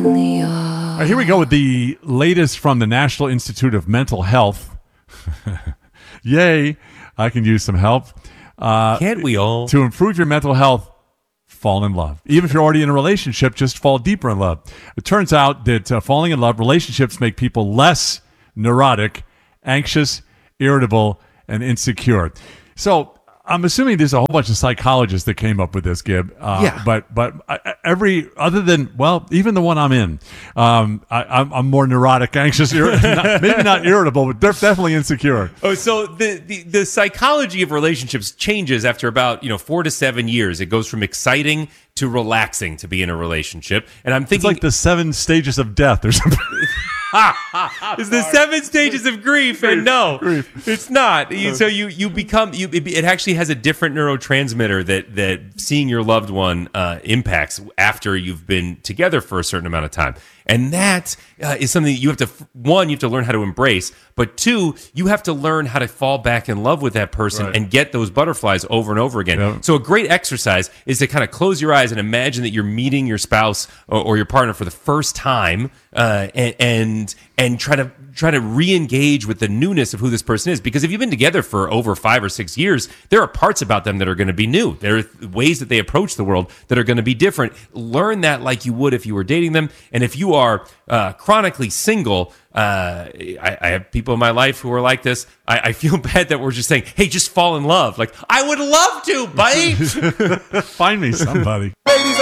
Here we go with the latest from the National Institute of Mental Health. Yay, I can use some help. Can't we all? To improve your mental health, fall in love. Even if you're already in a relationship, just fall deeper in love. It turns out that falling in love, relationships make people less neurotic, anxious, irritable, and insecure. So I'm assuming there's a whole bunch of psychologists that came up with this, Gib. Yeah. But every other than, well, even the one I'm in, I'm more neurotic, anxious, maybe not irritable, but definitely insecure. Oh, so the psychology of relationships changes after about 4 to 7 years. It goes from exciting to relaxing to be in a relationship. And I'm thinking it's like the 7 stages of death or something. It's the 7 stages of grief, and no, it's not. So you become it actually has a different neurotransmitter that seeing your loved one impacts after you've been together for a certain amount of time. And that is something that you have to, one, you have to learn how to embrace, but two, you have to learn how to fall back in love with that person and get those butterflies over and over again. Yep. So a great exercise is to kind of close your eyes and imagine that you're meeting your spouse or your partner for the first time, and try to re-engage with the newness of who this person is. Because if you've been together for over 5 or 6 years, there are parts about them that are going to be new. There are ways that they approach the world that are going to be different. Learn that like you would if you were dating them. And if you are chronically single, I have people in my life who are like this. I feel bad that we're just saying, hey, just fall in love. Like, I would love to, buddy. Find me somebody.